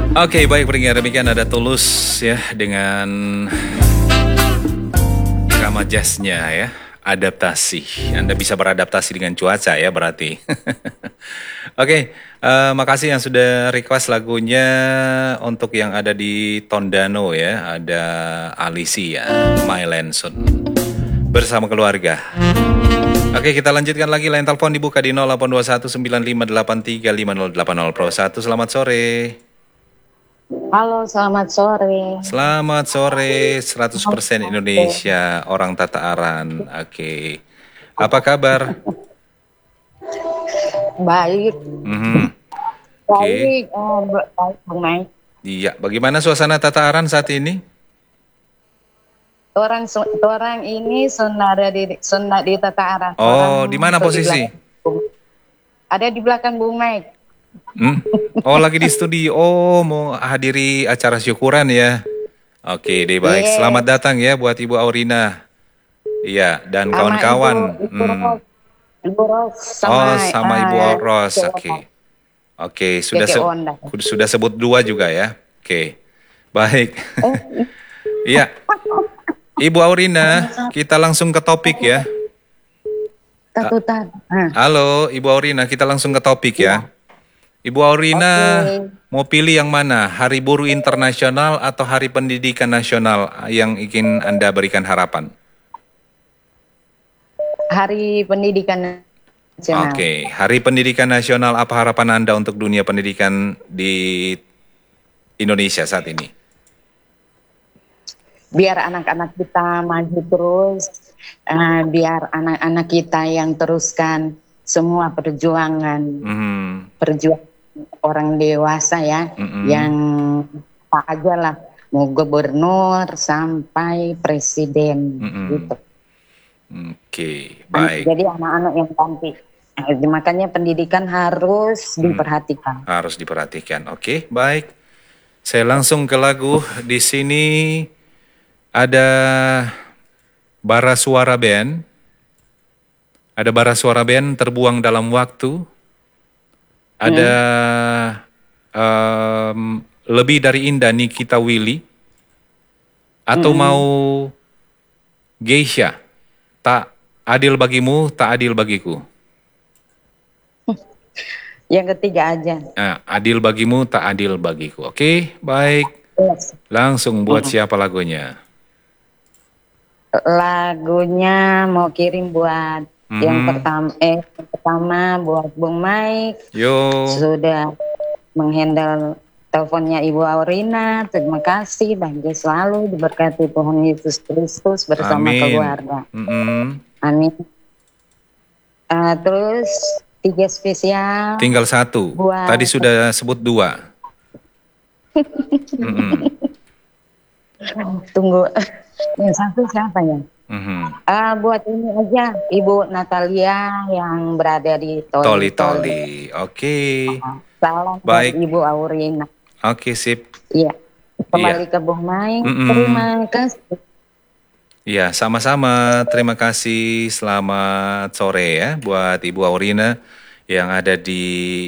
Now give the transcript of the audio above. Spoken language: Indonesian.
Oke, baik pendengar, demikian ada Tulus ya dengan irama jazznya ya, adaptasi. Anda bisa beradaptasi dengan cuaca ya berarti. Oke, makasih yang sudah request lagunya untuk yang ada di Tondano ya, ada Alicia, My Lanson bersama keluarga. Oke, kita lanjutkan lagi. Line telepon dibuka di 082195835080 Pro 1. Selamat sore. Halo, selamat sore. Selamat sore, 100% Indonesia, orang Tata Aran. Oke. Apa kabar? Baik, Mhm. Oke. baik, baik, Bang Mai. Iya, bagaimana suasana Tata Aran saat ini? Orang ini sudah di Tata Arah. Oh, di mana Tuh di posisi? belakang. Ada di belakang Bung Mai. Hmm? Oh, lagi di studio. Oh, mau hadiri acara syukuran ya. Oke, deh baik. Iya, Selamat datang ya buat Ibu Aurina. Iya, dan sama kawan-kawan. Ibu Ros, Oh, sama sama Ibu Ros. Keke Oke. Oke, Keke Onda. sudah sebut dua juga ya. Oke. Baik. Iya, Ibu Aurina, kita langsung ke topik ya. Katutan. Halo, Ibu Aurina, kita langsung ke topik Iya, ya. Ibu Aurina oke. mau pilih yang mana? Hari Buruh Internasional atau Hari Pendidikan Nasional yang ingin Anda berikan harapan? Hari Pendidikan Nasional. Oke, Hari Pendidikan Nasional, apa harapan Anda untuk dunia pendidikan di Indonesia saat ini? Biar anak-anak kita maju terus, biar anak-anak kita yang teruskan semua perjuangan Mhm, orang dewasa ya, mhm, yang apa aja lah, mau gubernur sampai presiden mhm. gitu. Oke, baik. Jadi anak-anak yang cantik. Makanya pendidikan harus diperhatikan. Harus diperhatikan. Oke, baik. Saya langsung ke lagu. Di sini ada Bara Suara Band. Ada Bara Suara Band Terbuang Dalam Waktu. Ada Hmm. Lebih Dari Indah Nikita Willy. Atau mau Mm-mm. Geisha. Tak adil bagimu, tak adil bagiku. Yang ketiga aja. Nah, adil bagimu, tak adil bagiku. Oke, baik. Yes. Langsung buat Mm-mm. siapa lagunya? Lagunya mau kirim buat Mhm. yang pertama buat Bung Mike, Yo. sudah menghandle teleponnya Ibu Aurina. Terima kasih, bahagia selalu, diberkati Tuhan Yesus Kristus bersama Amin. keluarga. Mm-mm. Amin. Terus tiga spesial Tinggal satu. Tadi buat sudah sebut dua. Mm-mm. tunggu yang satu siapa ya? Mhm. Buat ini aja Ibu Natalia yang berada di Toli-Toli. Toli-toli. Oke. Salam dari Baik. Ibu Aurina. Oke, sip. Iya. Kembali Iya. ke Bung Mai. Mm-mm. Terima kasih. Iya, sama-sama. Terima kasih. Selamat sore ya buat Ibu Aurina yang ada di